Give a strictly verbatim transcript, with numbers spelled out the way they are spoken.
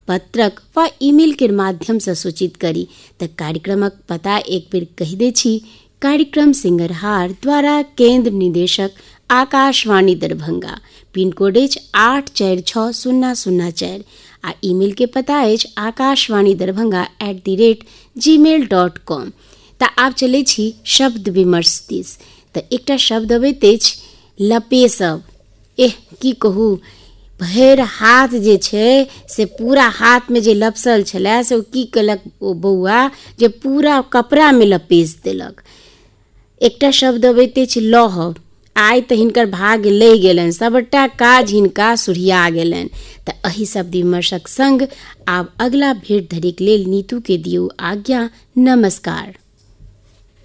पत्रक वा ईमेल के माध्यम से सूचित करी। त कार्यक्रमक पता एक बेर कह दे छी। कार्यक्रम सिंगरहार द्वारा केंद्र निदेशक आकाशवाणी दरभंगा, पिन कोड अछि आठ चारि छः शून्य शून्य चारि आ ईमेल के पता अछि Akashvani Darbhanga at the rate ji mail dot com. तऽ आब चलै छी शब्द विमर्श दिस। तऽ एकटा शब्द अबैत अछि लपेसब। एह की कहू, भरि हाथ जे छै से पूरा हाथ में जे लपसल छलै से ओ की केलक ओ बौआ जे पूरा कपड़ा में लपेस देलक। एकटा शब्द अबैत अछि लहब। आइ तऽ हिनकर भाग लहि गेलनि, सबटा काज हिनका सुरिया गेलनि। तऽ एहि शब्द विमर्शक संग आब अगला भेंट धरिक लेल नीतू के दियौ आज्ञा। नमस्कार।